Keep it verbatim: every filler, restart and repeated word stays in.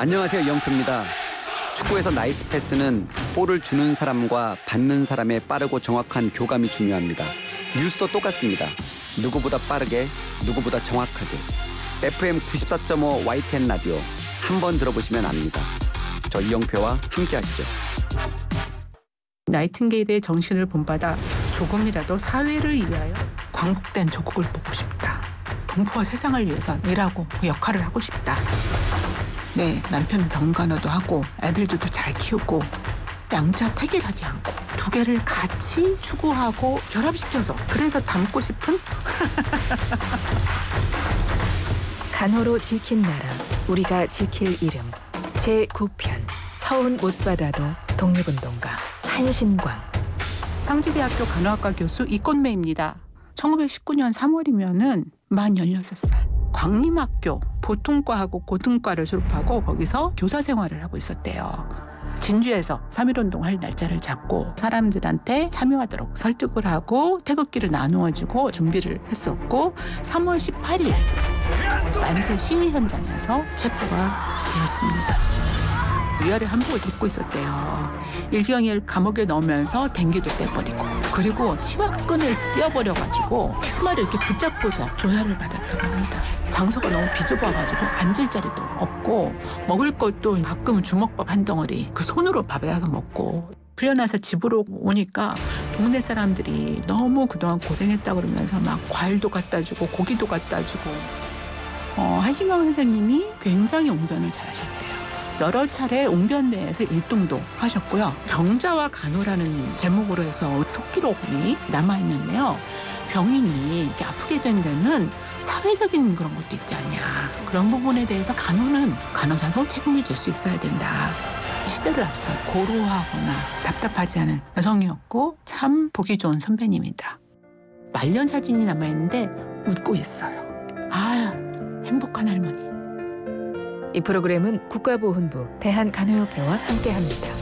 안녕하세요, 이영표입니다. 축구에서 나이스 패스는 볼을 주는 사람과 받는 사람의 빠르고 정확한 교감이 중요합니다. 뉴스도 똑같습니다. 누구보다 빠르게, 누구보다 정확하게. 에프엠 구십사 점 오 와이티엔 라디오 한번 들어보시면 압니다. 저 이영표와 함께 하시죠. 나이팅게일의 정신을 본받아 조금이라도 사회를 위하여 광복된 조국을 보고 싶다. 동포와 세상을 위해서 일하고 그 역할을 하고 싶다. 네, 남편 병간호도 하고 애들도 잘 키우고 양자 태길하지 않고 두 개를 같이 추구하고 결합시켜서 그래서 닮고 싶은 간호로 지킨 나라, 우리가 지킬 이름. 제구 편 서운 못 받아도 독립운동가 한신광. 상지대학교 간호학과 교수 이꽃매입니다. 천구백십구 년 삼월이면은 만 열여섯 살. 광림학교 보통과하고 고등과를 졸업하고 거기서 교사 생활을 하고 있었대요. 진주에서 삼일운동 할 날짜를 잡고 사람들한테 참여하도록 설득을 하고 태극기를 나누어주고 준비를 했었고 삼월 십팔일 만세 시위 현장에서 체포가 되었습니다. 위아래 한복을 입고 있었대요. 일경이를 감옥에 넣으면서 댕기도 떼버리고 그리고 치마끈을 띄어버려가지고 치마를 이렇게 붙잡고서 조사를 받았다고 합니다. 장소가 너무 비좁아가지고 앉을 자리도 없고 먹을 것도 가끔은 주먹밥 한 덩어리 그 손으로 밥에다가 먹고 풀려나서 집으로 오니까 동네 사람들이 너무 그동안 고생했다 그러면서 막 과일도 갖다 주고 고기도 갖다 주고 어, 한신광 선생님이 굉장히 웅변을 잘하셨대요. 여러 차례 웅변대에서 일 등도 하셨고요. 병자와 간호라는 제목으로 해서 속기록이 남아있는데요. 병인이 이렇게 아프게 된 데는 사회적인 그런 것도 있지 않냐. 그런 부분에 대해서 간호는 간호사도 책임을 질 수 있어야 된다. 시대를 앞서 고루하거나 답답하지 않은 여성이었고 참 보기 좋은 선배님이다. 말년 사진이 남아있는데 웃고 있어요. 아, 행복한 할머니. 이 프로그램은 국가보훈부 대한간호협회와 함께합니다.